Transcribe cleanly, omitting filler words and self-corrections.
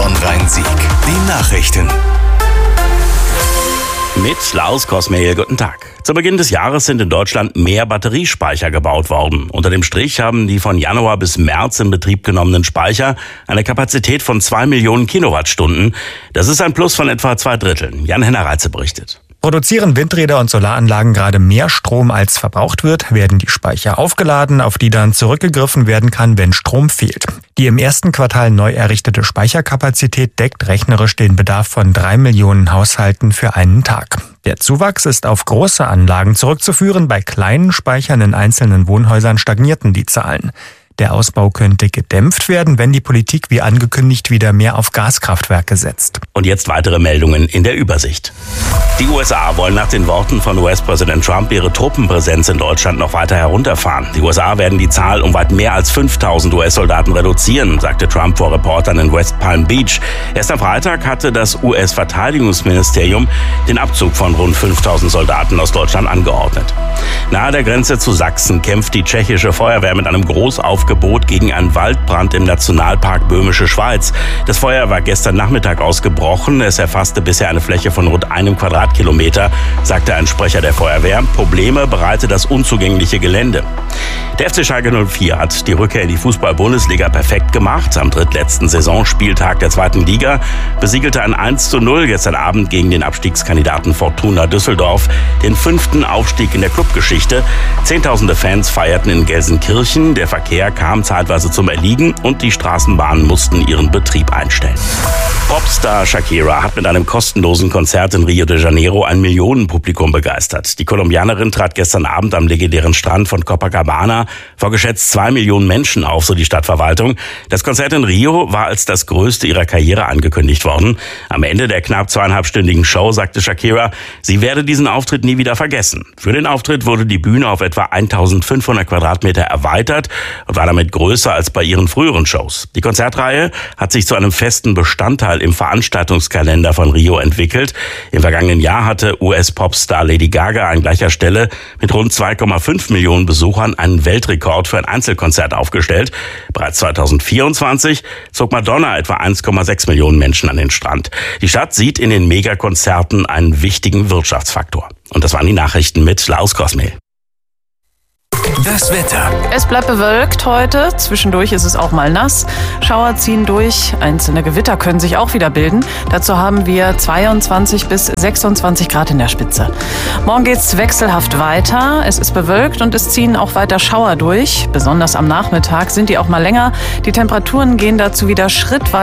von Rhein-Sieg. Die Nachrichten. Mit Klaus Kosmehl, guten Tag. Zu Beginn des Jahres sind in Deutschland mehr Batteriespeicher gebaut worden. Unter dem Strich haben die von Januar bis März in Betrieb genommenen Speicher eine Kapazität von 2 Millionen Kilowattstunden. Das ist ein Plus von etwa 2/3. Jan-Henner Reitze berichtet. Produzieren Windräder und Solaranlagen gerade mehr Strom als verbraucht wird, werden die Speicher aufgeladen, auf die dann zurückgegriffen werden kann, wenn Strom fehlt. Die im ersten Quartal neu errichtete Speicherkapazität deckt rechnerisch den Bedarf von 3 Millionen Haushalten für einen Tag. Der Zuwachs ist auf große Anlagen zurückzuführen, bei kleinen Speichern in einzelnen Wohnhäusern stagnierten die Zahlen. Der Ausbau könnte gedämpft werden, wenn die Politik wie angekündigt wieder mehr auf Gaskraftwerke setzt. Und jetzt weitere Meldungen in der Übersicht. Die USA wollen nach den Worten von US-Präsident Trump ihre Truppenpräsenz in Deutschland noch weiter herunterfahren. Die USA werden die Zahl um weit mehr als 5.000 US-Soldaten reduzieren, sagte Trump vor Reportern in West Palm Beach. Erst am Freitag hatte das US-Verteidigungsministerium den Abzug von rund 5.000 Soldaten aus Deutschland angeordnet. Nahe der Grenze zu Sachsen kämpft die tschechische Feuerwehr mit einem Großaufgebot gegen einen Waldbrand im Nationalpark Böhmische Schweiz. Das Feuer war gestern Nachmittag ausgebrochen. Es erfasste bisher eine Fläche von rund 1 Quadratkilometer, sagte ein Sprecher der Feuerwehr. Probleme bereite das unzugängliche Gelände. Der FC Schalke 04 hat die Rückkehr in die Fußball-Bundesliga perfekt gemacht. Am drittletzten Saisonspieltag der 2. Liga besiegelte ein 1:0 gestern Abend gegen den Abstiegskandidaten Fortuna Düsseldorf den 5. Aufstieg in der Clubgeschichte. Zehntausende Fans feierten in Gelsenkirchen. Der Verkehr kam zeitweise zum Erliegen und die Straßenbahnen mussten ihren Betrieb einstellen. Popstar Shakira hat mit einem kostenlosen Konzert in Rio de Janeiro ein Millionenpublikum begeistert. Die Kolumbianerin trat gestern Abend am legendären Strand von Copacabana vor geschätzt 2 Millionen Menschen auf, so die Stadtverwaltung. Das Konzert in Rio war als das größte ihrer Karriere angekündigt worden. Am Ende der knapp 2,5-stündigen Show sagte Shakira, sie werde diesen Auftritt nie wieder vergessen. Für den Auftritt wurde die Bühne auf etwa 1.500 Quadratmeter erweitert und war damit größer als bei ihren früheren Shows. Die Konzertreihe hat sich zu einem festen Bestandteil im Veranstaltungskalender von Rio entwickelt. Im vergangenen Jahr hatte US-Popstar Lady Gaga an gleicher Stelle mit rund 2,5 Millionen Besuchern einen Weltrekord für ein Einzelkonzert aufgestellt. Bereits 2024 zog Madonna etwa 1,6 Millionen Menschen an den Strand. Die Stadt sieht in den Megakonzerten einen wichtigen Wirtschaftsfaktor. Und das waren die Nachrichten mit Klaus Kosmehl. Das Wetter. Es bleibt bewölkt heute. Zwischendurch ist es auch mal nass. Schauer ziehen durch. Einzelne Gewitter können sich auch wieder bilden. Dazu haben wir 22 bis 26 Grad in der Spitze. Morgen geht's wechselhaft weiter. Es ist bewölkt und es ziehen auch weiter Schauer durch. Besonders am Nachmittag sind die auch mal länger. Die Temperaturen gehen dazu wieder schrittweise